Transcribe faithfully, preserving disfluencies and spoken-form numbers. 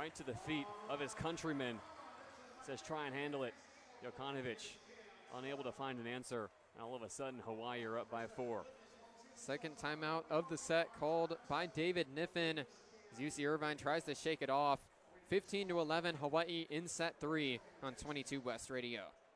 right to the feet of his countrymen. Says try and handle it. Jokanovic unable to find an answer. And all of a sudden, Hawaii are up by four. Second timeout of the set called by David Kniffen as U C Irvine tries to shake it off. fifteen to eleven, Hawaii in set three on twenty-two West Radio.